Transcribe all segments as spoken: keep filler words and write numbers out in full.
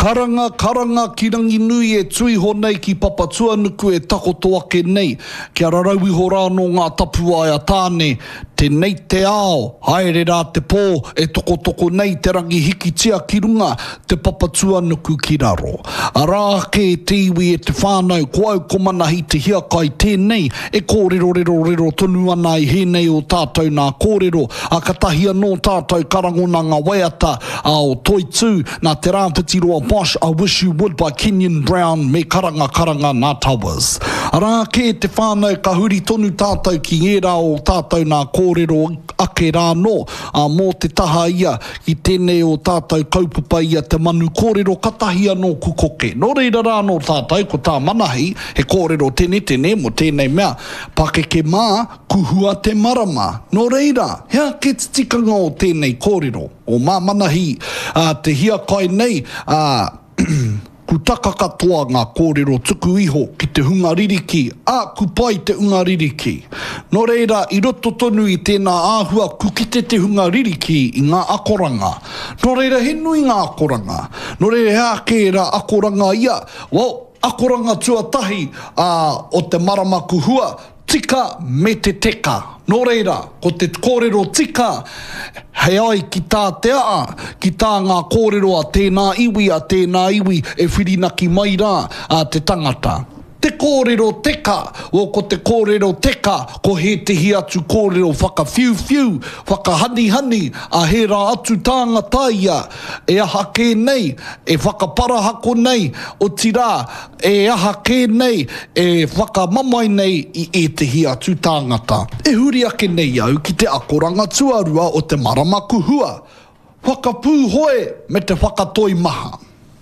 Karanga, karanga, ki rangi nui e tui ho nei ki papatua nuku e takoto ake nei. Kia rarau iho rāno ngā tapua a tāne. Te nei te ao, haere rā te pō, e toko toko nei te rangi hiki tia ki runga, te papatua nuku ki raro. A rā ke te iwi e te whānau, ko au ko manahi te hiakai tēnei, e kōrero rero rero tonu ana i hēnei o tātou nā kōrero, a katahia no tātou karangona ngā waiata, a o Toitū, nā te rāwhiti roa Bosch, I Wish You Would by Kenyon Brown, me karanga karanga nā Towers. A rā ke te whānau, ka huri tonu tātou ki ngērā o tātou nā kōrero, kōrero ake rāno, a mō te taha ia i tēnei o tātou kaupapa ia te manu kōrero katahia no kukoke. Nō reira rāno tātou, ko tā manahi, he kōrero tēne tēne mo tēnei mea, pakeke mā, kuhua te marama. Nō reira, hea ke titikanga o tēnei kōrero, o mā manahi, a te hiakai nei, a ku taka katoa ngā kōrero tuku iho ki te hunga ririki, a ku pai te hunga ririki. Nō reira, i roto tonu i tēnā āhua, ku kite te hunga ririki i ngā akoranga. Nō reira, he nui ngā akoranga. Nō reira, hea ke ra akoranga ia. Well, akoranga tuatahi uh, o te marama kuhua, tika me te teka. Nō reira, ko te kōrero tika, hei ai ki tā te a, ki tā ngā kōrero a tēnā iwi, a tēnā iwi e whirinaki mai rā a te tangata. Te kōrero teka, o ko te kōrero teka, ko he te hi atu kōrero whakawhiu-whiu, whakahani-hani, a he rā atu tāngata ia, e aha kē nei, e whakaparahako nei, o tirā, e aha kē nei, e whakamamai nei i e te hi atu tāngata. E huri ake nei au ki te akoranga tuarua o te marama kuhua, whakapūhoe me te whakatoi maha.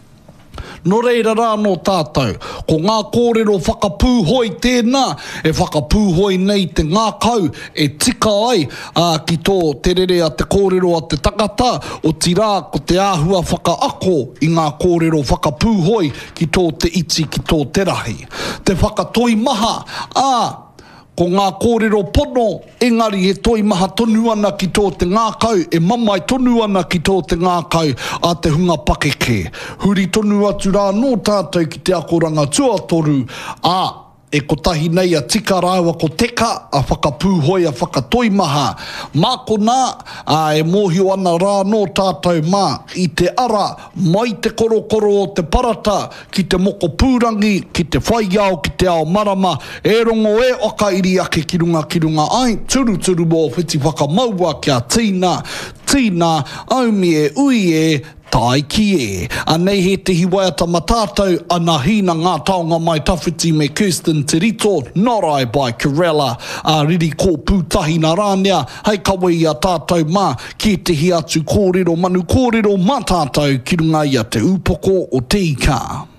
Nō reira rā no tātou, ko ngā kōrero whakapūhoi tēnā, e whakapūhoi nei te ngā kau, e tika ai uh, ki tō terere a te kōrero a te takata, o tirā ko te āhua whakaako i ngā kōrero whakapūhoi ki tō te iti ki tō te rahi. Te whakatoi maha, ā, ko ngā kōrero pono, engari e toi maha tonu ana ki tō te ngā kau, e mamai tonu ana ki tō te ngā kau a te hunga pakeke. Huri tonu atu rā no tātou ki te akoranga tuatoru, a e kotahi nei a tika rāua ko teka, a whakapūhoi a whakatoi maha. Mā ko nā, a e mōhio ana rā no tātou mā, i te ara, mai te korokoro o te parata, ki te moko pūrangi, ki te whaiao, ki te ao marama, e rongo e oka iri ake ki runga ki runga, ai, turu turu mō whiti whakamaua kia tīna, tīna, aumi e ui e, tai ki e. Anei he te hiwaiata matātou, ana hina ngā taonga mai tawhiti me Kirsten Tirito, Norai by Corella, a riri ko pūtahi na rānea, hei kawe i a tātou mā, ki te hi atu kōrero, manu kōrero mā tātou, ki runga i a te upoko o te ika.